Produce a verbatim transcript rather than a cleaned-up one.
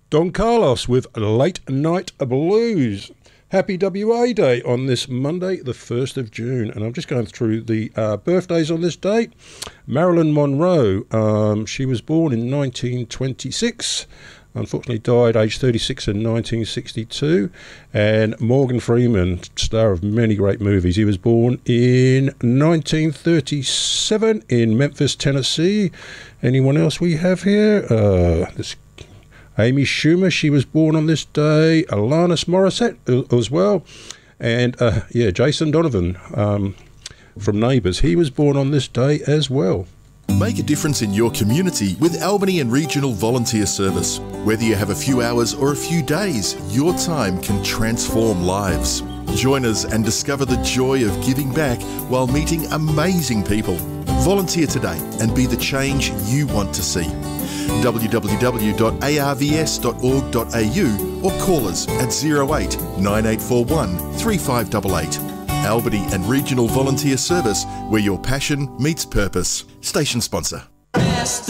Don Carlos with Late Night Blues. Happy W A Day on this Monday, the first of June. And I'm just going through the uh, birthdays on this date. Marilyn Monroe, um, she was born in nineteen twenty-six. Unfortunately died aged thirty-six in nineteen sixty-two. And Morgan Freeman, star of many great movies. He was born in nineteen thirty-seven in Memphis, Tennessee. Anyone else we have here? Uh, this Amy Schumer, she was born on this day. Alanis Morissette uh, as well. And, uh, yeah, Jason Donovan um, from Neighbours. He was born on this day as well. Make a difference in your community with Albany and Regional Volunteer Service. Whether you have a few hours or a few days, your time can transform lives. Join us and discover the joy of giving back while meeting amazing people. Volunteer today and be the change you want to see. w w w dot a r v s dot org dot a u or call us at zero eight nine eight four one three five eight eight. Albany and Regional Volunteer Service, where your passion meets purpose. Station sponsor. Best